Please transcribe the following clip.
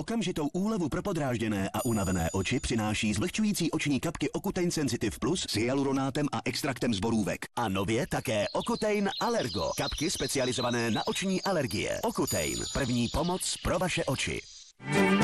Okamžitou úlevu pro podrážděné a unavené oči přináší zvlhčující oční kapky Ocutein Sensitive Plus s hyaluronátem a extraktem z borůvek. A nově také Ocutein Allergo. Kapky specializované na oční alergie. Ocutein. První pomoc pro vaše oči.